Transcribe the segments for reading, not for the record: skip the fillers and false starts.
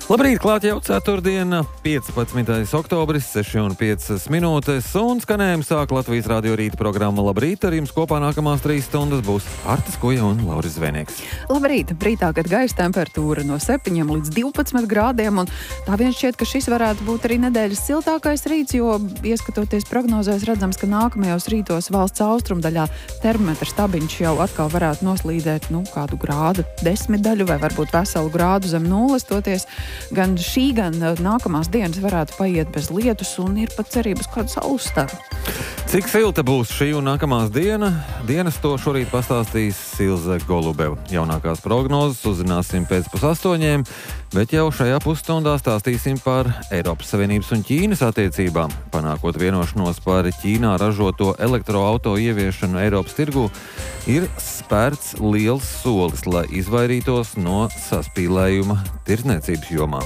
Labrīt, klāt jau ceturtdiena, 15. oktobris, 6:05 minūtes, un skanējumu sāk Latvijas radio rīta programma Labrīt. Ar jums kopā nākamās 3 stundas būs Artis Kuja un Lauris Zvēnieks. Labrīt! Rītā, kad gaisa temperatūra no 7 līdz 12 grādiem, un tā vien šķiet, ka šis varētu būt arī nedēļas siltākais rīts, jo, ieskatoties prognozēs, redzams, ka nākamajos rītos valsts austrumdaļā termometra stabiņš jau atkal varētu noslīdēt, kādu grādu desmitdaļu vai varbūt veselu grādu zem nulles, toties gan šī, gan nākamās dienas varētu paiet bez lietus, un ir pat cerības kādu saules staru. Cik silta būs šī un nākamās dienas, to šorīt pastāstīs Silze Golubeva. Jaunākās prognozes uzzināsim pēc 7:30, bet jau šajā pusstundā stāstīsim par Eiropas Savienības un Ķīnas attiecībām. Panākot vienošanos par Ķīnā ražoto elektroauto ieviešanu Eiropas tirgū, ir spērts liels solis, lai izvairītos no saspīlējuma tirdzniecības jomā.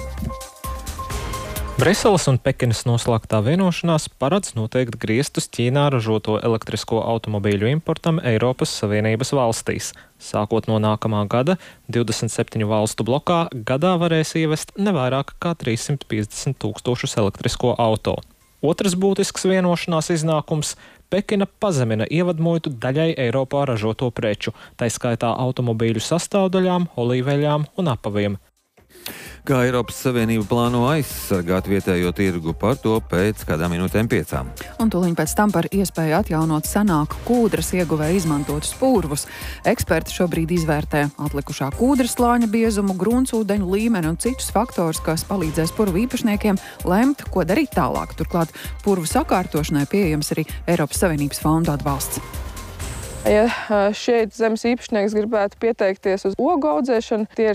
Briseles un Pekinas noslēgtā vienošanās paredz noteikt griestus Ķīnā ražoto elektrisko automobīļu importam Eiropas Savienības valstīs. Sākot no nākamā gada, 27 valstu blokā gadā varēs ievest nevairāk kā 350 000 elektrisko auto. Otrs būtisks vienošanās iznākums – Pekina pazemina ievadmuitu daļai Eiropā ražoto preču, tai skaitā automobīļu sastāvdaļām, olīveļām un apaviem. Kā Eiropas Savienība plāno aizsargāt vietējo tirgu, par to pēc kādām minūtēm 5. Un tūliņ pēc tam par iespēju atjaunot senāku kūdras ieguvēja izmantotus purvus. Eksperti šobrīd izvērtē atlikušā kūdras slāņa biezumu, gruntsūdeņu līmeni un citus faktorus, kas palīdzēs purvu īpašniekiem lemt, ko darīt tālāk. Turklāt purvu sakārtošanai pieejams arī Eiropas Savienības fondu atbalsts. Ja šeit zemes īpašnieks gribētu pieteikties uz ogu audzēšanu, tie ir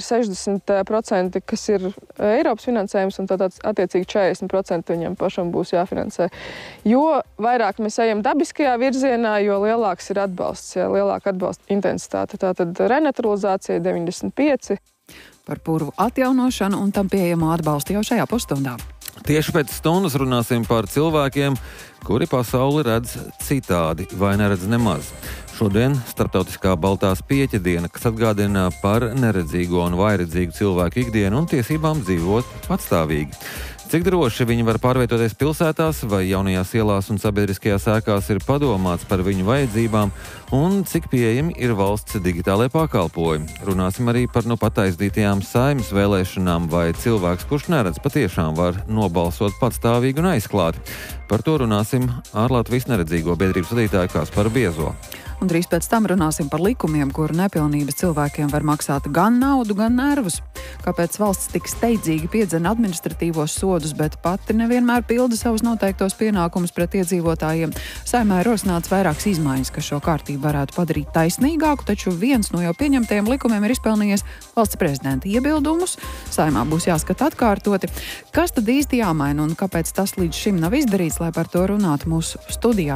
60%, kas ir Eiropas finansējums, un tad attiecīgi 40% viņam pašam būs jāfinansē. Jo vairāk mēs ejam dabiskajā virzienā, jo lielāks ir atbalsts, lielāka atbalsta intensitāte. Tātad renaturalizācija 95%. Par purvu atjaunošanu un tam pieejamo atbalstu jau šajā pusstundā. Tieši pēc stundas runāsim par cilvēkiem, kuri pasauli redz citādi vai neredz nemaz. Šodien Starptautiskā Baltās pieķa diena, kas atgādina par neredzīgo un vājredzīgu cilvēku ikdienu un tiesībām dzīvot patstāvīgi. Cik droši viņi var pārvietoties pilsētās vai jaunajās ielās un sabiedriskajās ēkās ir padomāts par viņu vajadzībām un cik pieejami ir valsts digitālajie pakalpojumi. Runāsim arī par pat aizdītajām Saeimas vēlēšanām, vai cilvēks, kurš neredz, patiešām var nobalsot patstāvīgi un aizklāti. Par to runāsim ar Latvijas neredzīgo biedrības vadītāju Kasparu Biezo. Un drīz pēc tam runāsim par likumiem, kuru nepilnības cilvēkiem var maksāt gan naudu, gan nervus. Kāpēc valsts tik steidzīgi piedzena administratīvos sodus, bet pati nevienmēr pilda savus noteiktos pienākumus pret iedzīvotājiem. Saeimā ir rosināts vairākas izmaiņas, kas šo kārtību varētu padarīt taisnīgāku, taču viens no jau pieņemtajiem likumiem ir izpelnījies valsts prezidenta iebildumus. Saeimā būs jāskata atkārtoti. Kas tad īsti jāmaina un kāpēc tas līdz šim nav izdarīts, lai par to runātu mūsu studijā?